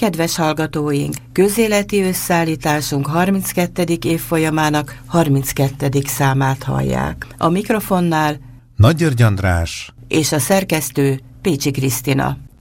Kedves hallgatóink, közéleti összeállításunk 32. évfolyamának 32. számát hallják. A mikrofonnál Nagy György András és a szerkesztő Pécsi Krisztina.